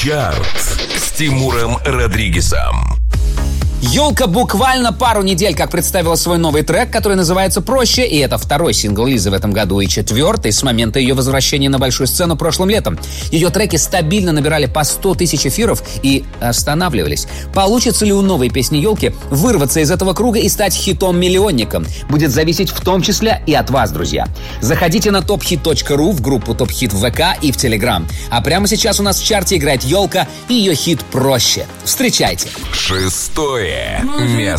Чарт с Тимуром Родригезом. «Елка» буквально пару недель как представила свой новый трек, который называется «Проще», и это второй сингл Лизы в этом году и четвертый с момента ее возвращения на большую сцену прошлым летом. Ее треки стабильно набирали по 100 тысяч эфиров и останавливались. Получится ли у новой песни «Елки» вырваться из этого круга и стать хитом-миллионником? Будет зависеть в том числе и от вас, друзья. Заходите на tophit.ru, в группу Топ Хит в ВК и в Телеграм. А прямо сейчас у нас в чарте играет «Елка» и ее хит «Проще». Встречайте! 6-е место.